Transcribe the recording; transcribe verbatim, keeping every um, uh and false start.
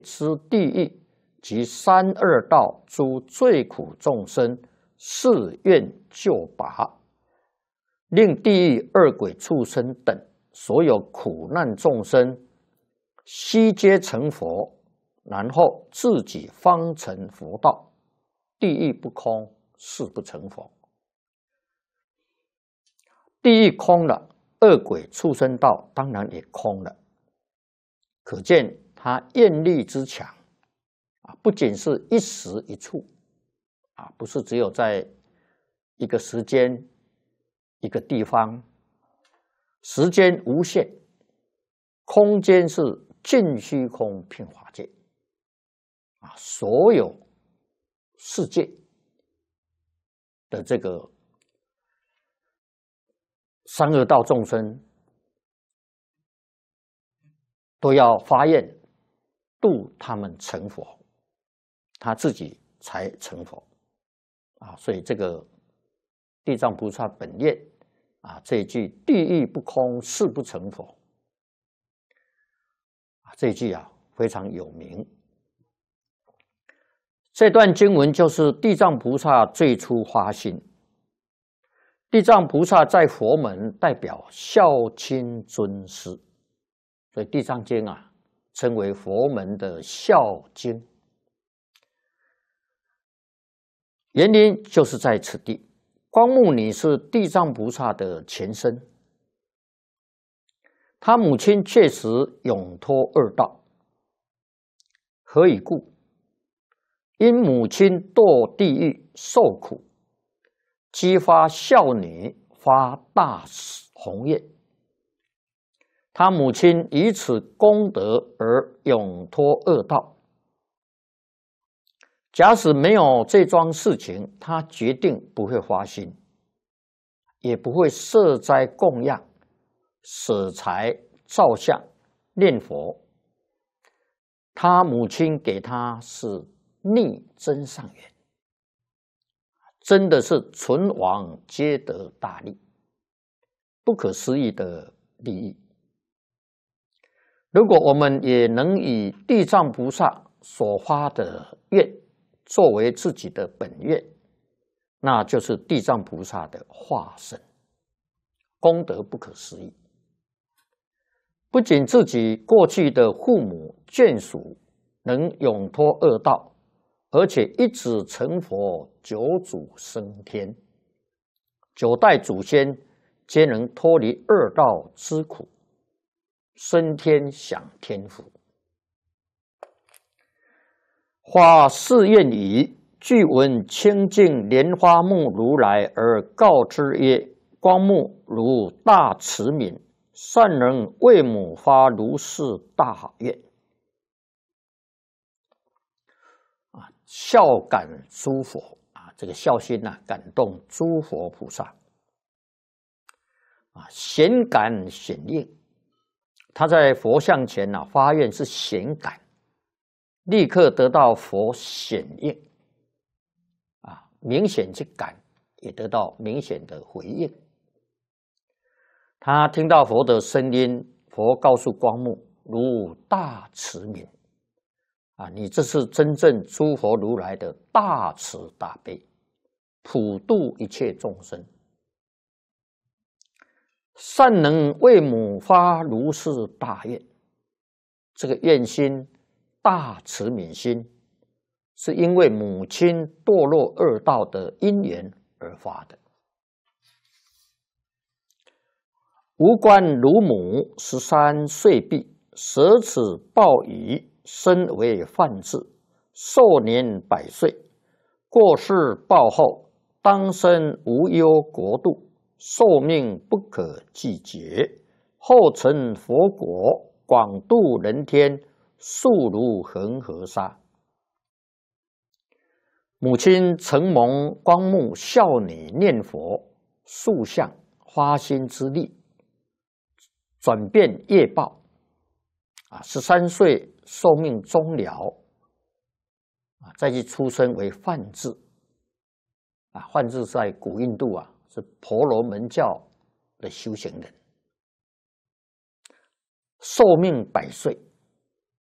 施地狱及三恶道诸罪苦众生誓愿救拔，令地狱恶鬼畜生等所有苦难众生悉皆成佛，然后自己方成佛道。地狱不空，誓不成佛。地狱空了，恶鬼畜生道当然也空了。可见他愿力之强啊，不仅是一时一处啊，不是只有在一个时间、一个地方，时间无限，空间是尽虚空遍法界啊，所有世界的这个三恶道众生都要发愿度他们成佛，他自己才成佛啊！所以这个地藏菩萨本愿啊，这一句“地狱不空，誓不成佛”啊，这一句啊非常有名。这段经文就是地藏菩萨最初发心。地藏菩萨在佛门代表孝亲尊师，所以《地藏经》啊称为佛门的孝经。原因就是在此地，光目女是地藏菩萨的前身，他母亲确实永脱恶道。何以故？因母亲堕地狱受苦，激发孝女发大宏愿，他母亲以此功德而永脱恶道。假使没有这桩事情，他决定不会发心，也不会设斋供养、舍财造像、念佛。他母亲给他是逆增上缘，真的是存亡皆得大利，不可思议的利益。如果我们也能以地藏菩萨所发的愿作为自己的本愿，那就是地藏菩萨的化身，功德不可思议。不仅自己过去的父母眷属能永脱恶道，而且一直成佛，九祖升天，九代祖先皆能脱离恶道之苦，升天享天福。发誓愿语，具闻清净莲花目如来而告之曰：光目如大慈悯，善人为母发如是大愿。啊，孝感诸佛啊，这个孝心啊，感动诸佛菩萨啊，显感显应。他在佛像前啊发愿是显感，立刻得到佛显应啊，明显去感，也得到明显的回应。他听到佛的声音，佛告诉光目：如大慈悯啊，你这是真正诸佛如来的大慈大悲，普度一切众生。善能为母发如是大愿，这个愿心大慈悯心，是因为母亲堕落恶道的因缘而发的。无关乳母十三岁毕，舍此报矣，身为梵志，寿年百岁。过世报后，当生无忧国度，寿命不可计劫。后成佛国，广度人天，速如恒河沙。母亲承蒙光目孝女念佛塑像发心之力，转变业报啊，十三岁寿命终了啊，再去出生为梵志啊，梵志在古印度啊是婆罗门教的修行人，寿命百岁。